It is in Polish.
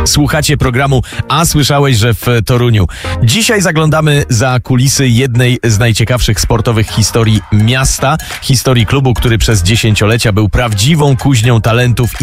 Słuchacie programu A słyszałeś, że w Toruniu. Dzisiaj zaglądamy za kulisy jednej z najciekawszych sportowych historii miasta. Historii klubu, który przez dziesięciolecia był prawdziwą kuźnią talentów